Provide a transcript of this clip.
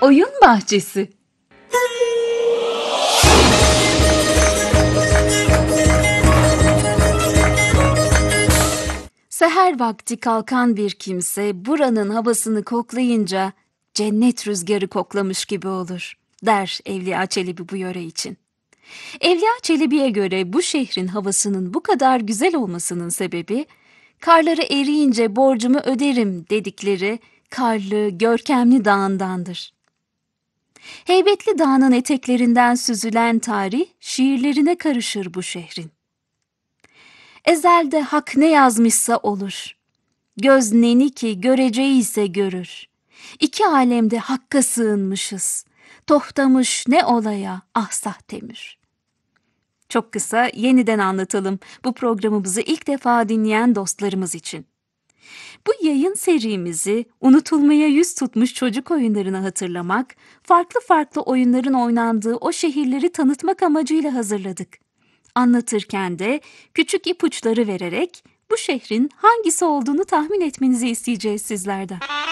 Oyun bahçesi. Seher vakti kalkan bir kimse buranın havasını koklayınca cennet rüzgarı koklamış gibi olur, der Evliya Çelebi bu yöre için. Evliya Çelebi'ye göre bu şehrin havasının bu kadar güzel olmasının sebebi, karları eriyince borcumu öderim dedikleri karlı, görkemli dağındandır. Heybetli dağının eteklerinden süzülen tarih şiirlerine karışır bu şehrin. Ezelde hak ne yazmışsa olur. Göz neni ki göreceği ise görür. İki alemde hakka sığınmışız. Tohtamış ne olaya ahsah temür. Çok kısa yeniden anlatalım bu programımızı ilk defa dinleyen dostlarımız için. Bu yayın serimizi unutulmaya yüz tutmuş çocuk oyunlarını hatırlamak, farklı farklı oyunların oynandığı o şehirleri tanıtmak amacıyla hazırladık. Anlatırken de küçük ipuçları vererek bu şehrin hangisi olduğunu tahmin etmenizi isteyeceğiz sizlerden.